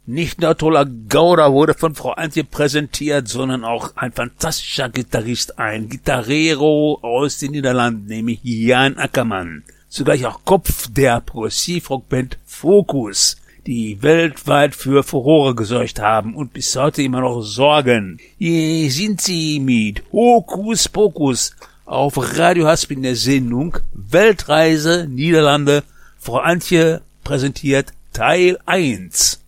Nicht nur toller Gauder wurde von Frau Antje präsentiert, sondern auch ein fantastischer Gitarrist, ein Gitarrero aus den Niederlanden, nämlich Jan Akkerman. Zugleich auch Kopf der Progressivrockband Focus, die weltweit für Furore gesorgt haben und bis heute immer noch sorgen. Hier sind sie mit Hokus Pokus auf Radio Hasp in der Sendung Weltreise Niederlande. Frau Antje präsentiert Teil 1.